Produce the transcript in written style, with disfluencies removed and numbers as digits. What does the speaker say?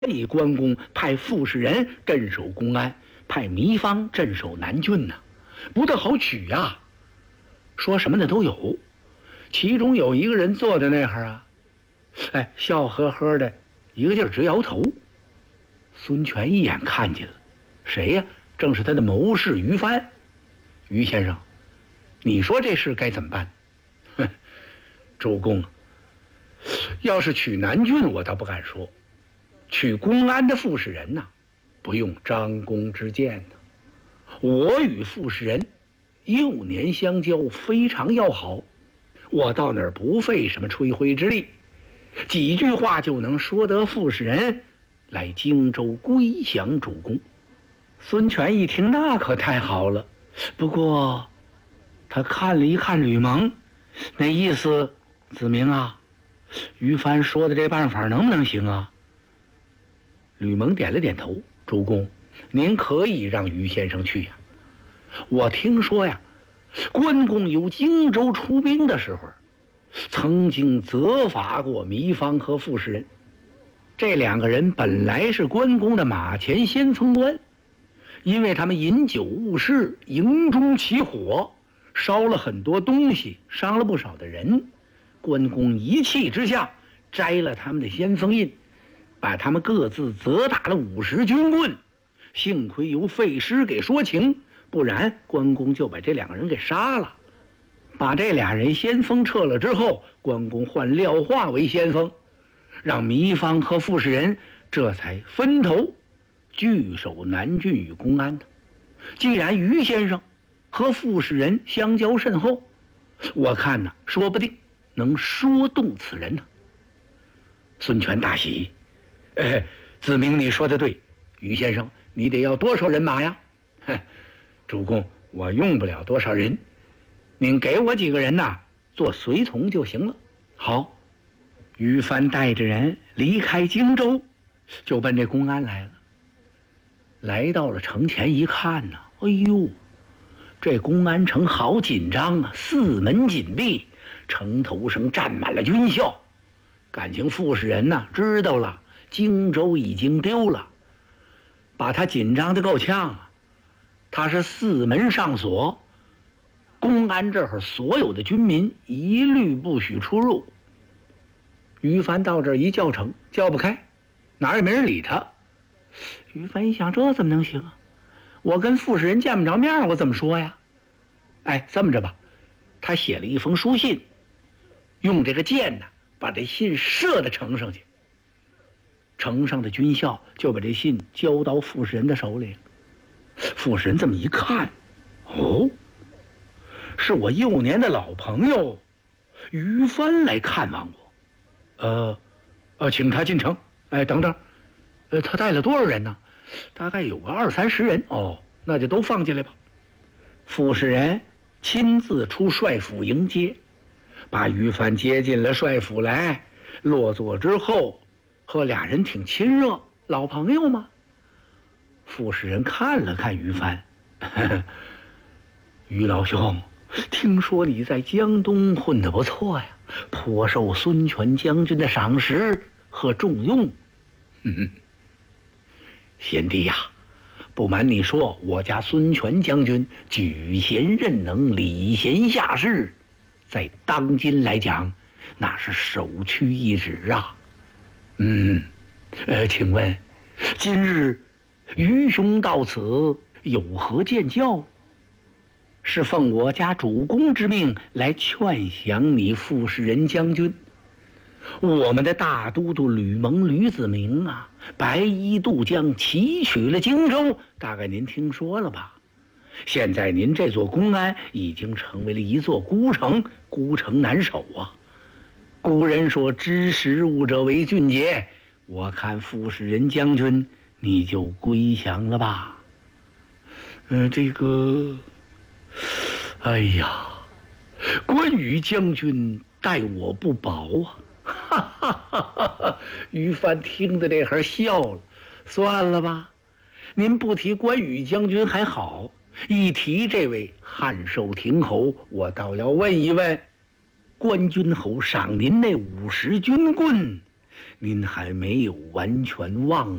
以关公派傅士仁镇守公安，派糜芳镇守南郡呢，不大好取呀。说什么的都有，其中有一个人坐在那儿啊，笑呵呵的，一个劲儿直摇头。孙权一眼看见了，谁呀？正是他的谋士于帆。于先生，你说这事该怎么办？主公，要是取南郡，我倒不敢说。取公安的傅士仁呐，不用张公之见呢。我与傅士仁幼年相交，非常要好。我到那儿不费什么吹灰之力，几句话就能说得傅士仁来荆州归降主公。孙权一听，那可太好了。不过，他看了一看吕蒙，那意思，子明啊，于帆说的这办法能不能行啊？吕蒙点了点头，主公，您可以让于先生去呀。我听说呀，关公由荆州出兵的时候，曾经责罚过糜芳和傅士仁。这两个人本来是关公的马前先锋官，因为他们饮酒误事，营中起火，烧了很多东西，伤了不少的人。关公一气之下摘了他们的先锋印，把他们各自责打了50军棍。幸亏由费师给说情，不然关公就把这两个人给杀了。把这俩人先锋撤了之后，关公换廖化为先锋，让糜芳和傅士仁这才分头据守南郡与公安的。既然于先生和傅士仁相交甚厚，我看呢，说不定能说动此人呢。孙权大喜，子明你说的对，于先生你得要多少人马呀？主公，我用不了多少人，您给我几个人呐，做随从就行了。好，于帆带着人离开荆州，就奔这公安来了。来到了城前一看呢，哎呦，这公安城好紧张啊，四门紧闭，城头上站满了军校。感情傅士仁呐，知道了荆州已经丢了，把他紧张的够呛啊。他是四门上锁，公安这会儿所有的军民一律不许出入。于帆到这儿一叫成，叫不开，哪儿也没人理他。于帆一想，这怎么能行啊？我跟傅士仁见不着面，我怎么说呀？这么着吧，他写了一封书信，用这个箭呢，把这信射到城上去。城上的军校就把这信交到傅士仁的手里了。傅士仁这么一看，哦，是我幼年的老朋友于帆来看望我。请他进城。等等，他带了多少人呢？大概有个20-30人。那就都放进来吧。傅士仁亲自出帅府迎接，把于帆接进了帅府来。落座之后，和俩人挺亲热，老朋友嘛。傅士仁看了看于帆，于老兄，听说你在江东混得不错呀，颇受孙权将军的赏识和重用。贤弟呀，不瞒你说，我家孙权将军举贤任能，礼贤下士，在当今来讲，那是首屈一指啊。请问今日于兄到此有何见教？是奉我家主公之命来劝降你傅士仁将军。我们的大都督吕蒙吕子明啊，白衣渡江，奇取了荆州，大概您听说了吧？现在您这座公安已经成为了一座孤城，孤城难守啊。古人说知时务者为俊杰，我看傅士仁将军你就归降了吧。关羽将军待我不薄啊。哈哈哈哈！于帆听得这会笑了。算了吧，您不提关羽将军还好，一提这位汉寿亭侯，我倒要问一问，关君侯赏您那50军棍， 您还没有完全忘